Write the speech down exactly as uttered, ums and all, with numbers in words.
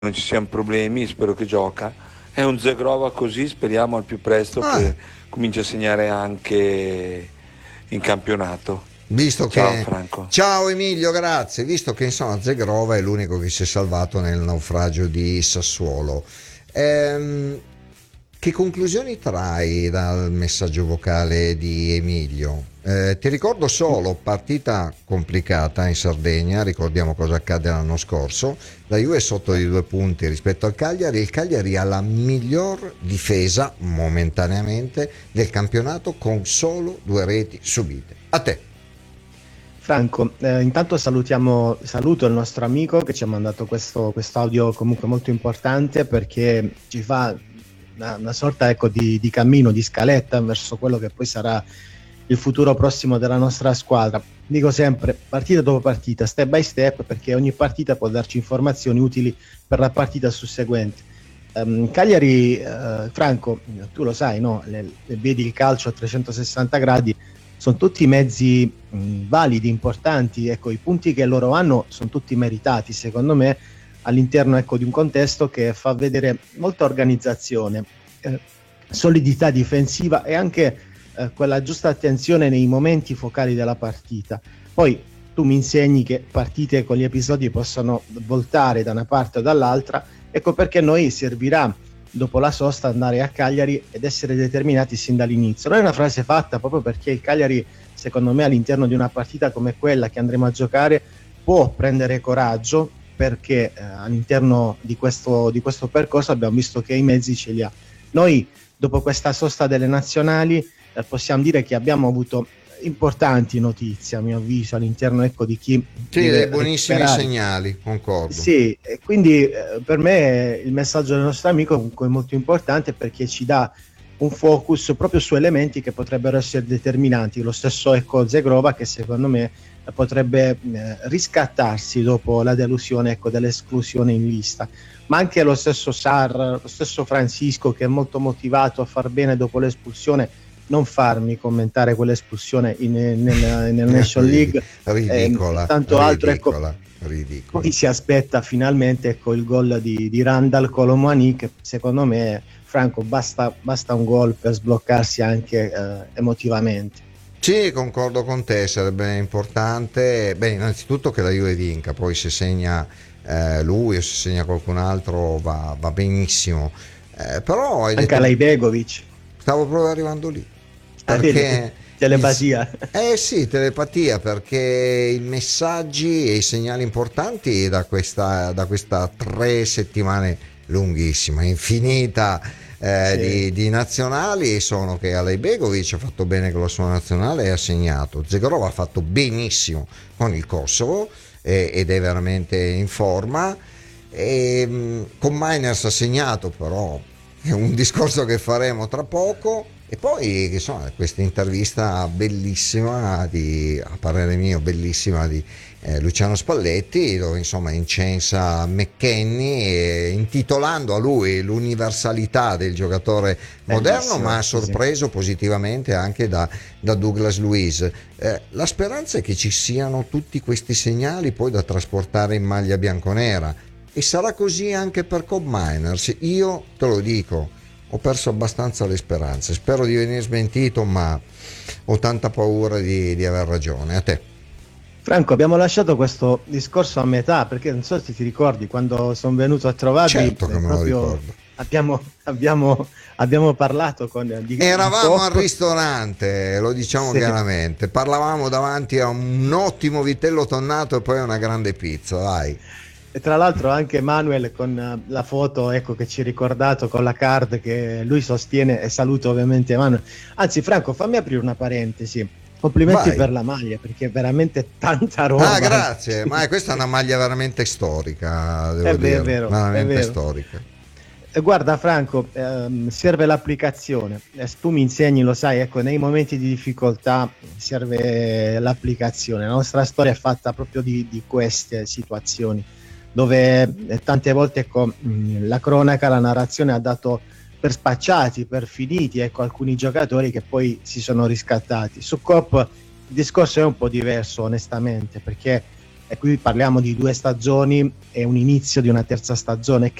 non ci siano problemi, spero che gioca. È un Zegrova così, speriamo al più presto Ah, che cominci a segnare anche in campionato. visto Ciao che Franco. Ciao Emilio, grazie. Visto che insomma Zegrova è l'unico che si è salvato nel naufragio di Sassuolo. Ehm, che conclusioni trai dal messaggio vocale di Emilio? Eh, ti ricordo solo partita complicata in Sardegna, ricordiamo cosa accadde l'anno scorso. La Juve è sotto di due punti rispetto al Cagliari. Il Cagliari ha la miglior difesa momentaneamente del campionato con solo due reti subite. A te. Franco, eh, intanto salutiamo, saluto il nostro amico che ci ha mandato questo audio comunque molto importante, perché ci fa una, una sorta, ecco, di, di cammino, di scaletta verso quello che poi sarà il futuro prossimo della nostra squadra. Dico sempre, partita dopo partita, step by step, perché ogni partita può darci informazioni utili per la partita susseguente. Um, Cagliari, uh, Franco, tu lo sai, no? Le, le vedi il calcio a trecentosessanta gradi, sono tutti mezzi mh, validi, importanti. Ecco, i punti che loro hanno sono tutti meritati, secondo me, all'interno, ecco, di un contesto che fa vedere molta organizzazione, eh, solidità difensiva e anche eh, quella giusta attenzione nei momenti focali della partita. Poi tu mi insegni che partite con gli episodi possono voltare da una parte o dall'altra, ecco perché noi servirà dopo la sosta andare a Cagliari ed essere determinati sin dall'inizio. Non è una frase fatta, proprio perché il Cagliari, secondo me, all'interno di una partita come quella che andremo a giocare può prendere coraggio, perché eh, all'interno di questo, di questo percorso abbiamo visto che i mezzi ce li ha. Noi dopo questa sosta delle nazionali eh, possiamo dire che abbiamo avuto importanti notizie, a mio avviso, all'interno, ecco, di chi Sì, deve dei buonissimi recuperare. segnali, concordo. Sì, e quindi eh, per me il messaggio del nostro amico comunque è molto importante, perché ci dà un focus proprio su elementi che potrebbero essere determinanti. Lo stesso, ecco, Zegrova, che secondo me eh, potrebbe eh, riscattarsi dopo la delusione, ecco, dell'esclusione in lista, ma anche lo stesso Sar, lo stesso Francisco, che è molto motivato a far bene dopo l'espulsione. Non farmi commentare quell'espulsione in, nel, nel Nation League, ridicola, eh, tanto altro, ecco. ridicola, ridicola. Poi si aspetta finalmente, ecco, il gol di, di Randall Colomani, che secondo me, Franco, basta, basta un gol per sbloccarsi anche eh, emotivamente. Sì, concordo con te, sarebbe importante, beh, innanzitutto che la Juve vinca, poi se segna eh, lui o se segna qualcun altro va, va benissimo, eh, però hai Anche detto, Alai Begovic. stavo proprio arrivando lì, perché telepatia. Eh sì, telepatia, perché i messaggi e i segnali importanti da questa, da questa tre settimane lunghissima, infinita eh, Sì. di, di nazionali sono che Alai Begovic ha fatto bene con la sua nazionale e ha segnato. Zegrova ha fatto benissimo con il Kosovo eh, ed è veramente in forma. E, mh, con Miners ha segnato, però è un discorso che faremo tra poco. E poi, insomma, questa intervista bellissima di, a parere mio, bellissima di eh, Luciano Spalletti, dove insomma incensa McKennie, eh, intitolando a lui l'universalità del giocatore moderno, Bellissimo, ma ha sì, sorpreso positivamente anche da, da Douglas Luiz. Eh, la speranza è che ci siano tutti questi segnali poi da trasportare in maglia bianconera, e sarà così anche per Cobb Miners. Io te lo dico, ho perso abbastanza le speranze, spero di venire smentito, ma ho tanta paura di, di aver ragione. A te. Franco, abbiamo lasciato questo discorso a metà, perché non so se ti ricordi quando sono venuto a trovarvi. Certo che eh, me lo proprio ricordo. Abbiamo, abbiamo, abbiamo parlato con di, Eravamo di al ristorante, lo diciamo Sì. chiaramente, parlavamo davanti a un ottimo vitello tonnato e poi a una grande pizza, vai. E tra l'altro anche Manuel con la foto, ecco, che ci ha ricordato con la card che lui sostiene, e saluto ovviamente Manuel. Anzi, Franco, fammi aprire una parentesi. Complimenti Vai. per la maglia, perché è veramente tanta roba. Ah, grazie, ma questa è una maglia veramente storica, devo È vero, dire, è vero, veramente è vero. storica. Eh, Guarda Franco, ehm, serve l'applicazione. Eh, tu mi insegni, lo sai, ecco, nei momenti di difficoltà serve l'applicazione. La nostra storia è fatta proprio di, di queste situazioni, dove eh, tante volte, ecco, mh, la cronaca, la narrazione ha dato per spacciati, per finiti, ecco, alcuni giocatori che poi si sono riscattati. Su Coop il discorso è un po' diverso, onestamente, perché e qui parliamo di due stagioni e un inizio di una terza stagione